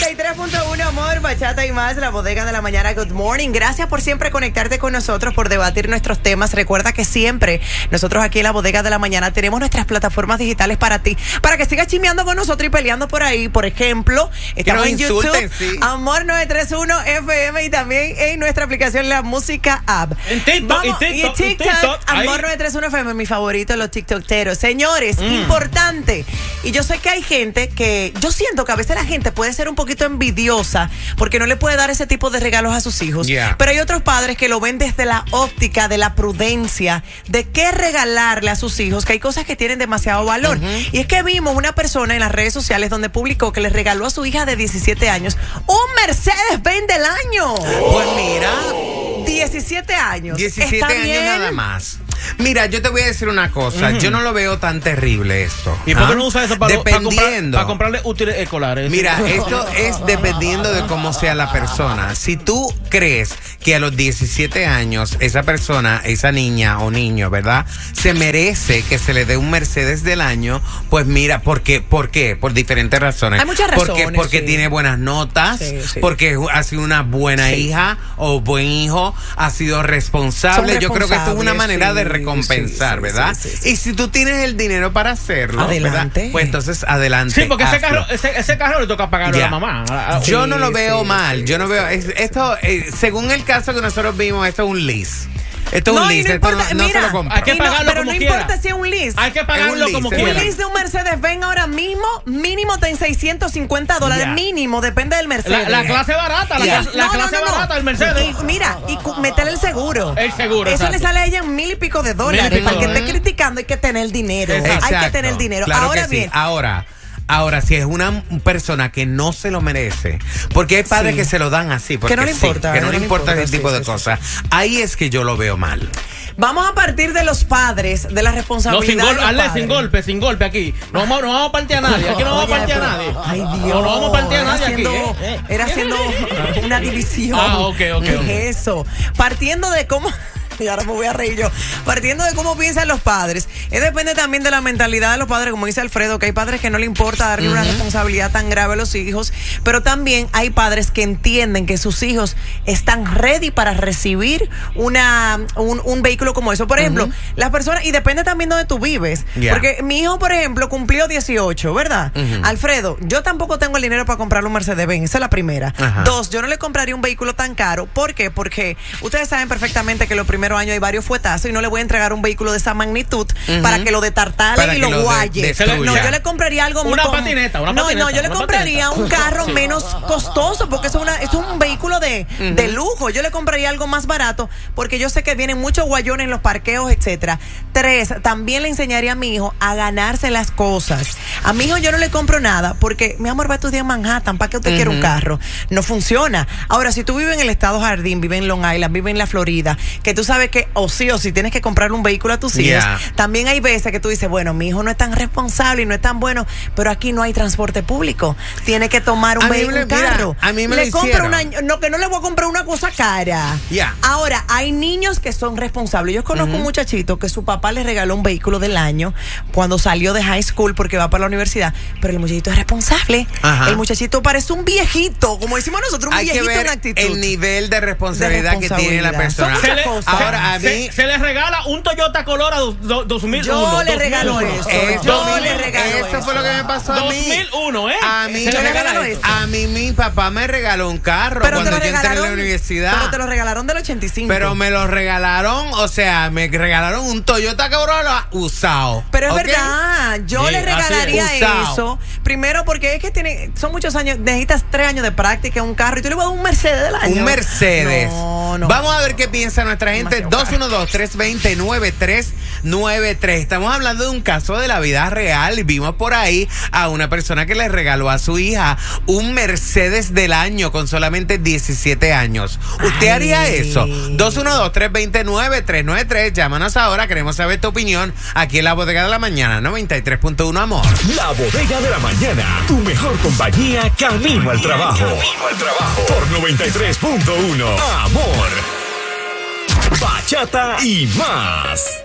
93.1, amor, bachata y más, la bodega de la mañana. Good morning. Gracias por siempre conectarte con nosotros, por debatir nuestros temas. Recuerda que siempre nosotros aquí en la bodega de la mañana tenemos nuestras plataformas digitales para ti, para que sigas chimeando con nosotros y peleando por ahí. Por ejemplo, estamos en YouTube, sí. Amor 931 FM, y también en nuestra aplicación La Música App. En TikTok, y TikTok, Amor 931 FM, mi favorito, los TikTokeros. Señores, importante. Y yo sé que hay gente que, yo siento que a veces la gente puede ser un poquito envidiosa porque no le puede dar ese tipo de regalos a sus hijos. Pero hay otros padres que lo ven desde la óptica de la prudencia, de qué regalarle a sus hijos, que hay cosas que tienen demasiado valor. Y es que vimos una persona en las redes sociales donde publicó que le regaló a su hija de 17 años un Mercedes-Benz del año. Pues mira, 17 años. 17 años bien? nada más. Mira, yo te voy a decir una cosa. Yo no lo veo tan terrible esto. ¿Y por qué no usa eso para comprarle útiles escolares? Mira, esto es dependiendo de cómo sea la persona. Si tú crees que a los 17 años esa persona, esa niña o niño, ¿verdad?, se merece que se le dé un Mercedes del año, pues mira, ¿por qué? Por diferentes razones. Hay muchas razones. Porque tiene buenas notas, porque ha sido una buena hija o buen hijo, ha sido responsable. Yo creo que esto es una manera de recompensar, ¿verdad? Y si tú tienes el dinero para hacerlo, adelante, ¿verdad?, pues entonces adelante. Sí, porque ese carro le toca pagarlo a la mamá. Yo no lo veo mal. Yo no veo esto, según el caso que nosotros vimos, esto es un lease. Esto es un lease, esto no se lo compra. Hay que pagarlo pero como no quiera. importa si es un lease. Hay que pagarlo como quiera. Un lease de un Mercedes-Benz ahora mínimo está en $650. Mínimo, depende del Mercedes. La clase barata, la clase barata del Mercedes. Y meterle el seguro. El seguro, eso le sale a ella en $1,000 y pico. Para que esté criticando hay que tener el dinero. Hay que tener el dinero. Claro, ahora bien. Ahora, si es una persona que no se lo merece, porque hay padres que se lo dan así, porque que no le importa, que no le importa ese tipo de cosas, ahí es que yo lo veo mal. Vamos a partir de los padres, de la responsabilidad. Sin golpe aquí. No vamos a partir a nadie. Aquí no vamos a partir a nadie. Ay, Dios. No vamos a partir a nadie aquí. Era haciendo una división. Ok. Eso. Partiendo de cómo... Y ahora me voy a reír yo. Partiendo de cómo piensan los padres, depende también de la mentalidad de los padres, como dice Alfredo, que hay padres que no le importa darle una responsabilidad tan grave a los hijos, pero también hay padres que entienden que sus hijos están ready para recibir un vehículo como eso. Por ejemplo, las personas, y depende también de donde tú vives, porque mi hijo, por ejemplo, cumplió 18, ¿verdad? Alfredo, yo tampoco tengo el dinero para comprarle un Mercedes-Benz, esa es la primera. 2, yo no le compraría un vehículo tan caro. ¿Por qué? Porque ustedes saben perfectamente que los primeros años hay varios fuetazos y no le voy a entregar un vehículo de esa magnitud para que lo detartale y lo guaye. No, yo le compraría algo una patineta. No, yo le compraría un carro menos costoso, porque es un vehículo de lujo. Yo le compraría algo más barato porque yo sé que vienen muchos guayones en los parqueos, etcétera. 3, también le enseñaría a mi hijo a ganarse las cosas. A mi hijo yo no le compro nada porque mi amor va a estudiar en Manhattan, ¿para qué usted quiere un carro? No funciona. Ahora, si tú vives en el estado Jardín, vives en Long Island, vives en la Florida, que tú sabes que o sí tienes que comprar un vehículo a tus hijos, también hay veces que tú dices, bueno, mi hijo no es tan responsable y no es tan bueno, pero aquí no hay transporte público, tiene que tomar un carro. A mí me le compro que no le voy a comprar una cosa cara. Ahora, hay niños que son responsables. Yo conozco un muchachito que su papá le regaló un vehículo del año cuando salió de high school porque va para la universidad, pero el muchachito es responsable. El muchachito parece un viejito, como decimos nosotros, un viejito en actitud. El nivel de responsabilidad que tiene la persona. Ahora, a mí se le regala un Toyota Corolla 2001. Yo le regalo eso. Eso fue lo que me pasó a mí. 2001, A mí mi papá me regaló un carro cuando yo entré en la universidad. Pero te lo regalaron del 85. Pero me lo regalaron, me regalaron un Toyota Corolla usado. Pero es verdad, yo le regalaría eso. Primero porque es que son muchos años, necesitas 3 años de práctica en un carro y tú le vas a dar un Mercedes del año. Un Mercedes. No. Vamos a ver qué piensa nuestra gente. 212-320-9393. Estamos hablando de un caso de la vida real. Vimos por ahí a una persona que le regaló a su hija un Mercedes del año con solamente 17 años. ¿Usted haría eso? 212-320-9393. Llámanos ahora, queremos saber tu opinión aquí en la bodega de la mañana 93.1 Amor. La bodega de la mañana, tu mejor compañía camino al trabajo. Por 93.1 Amor. Bachata y más.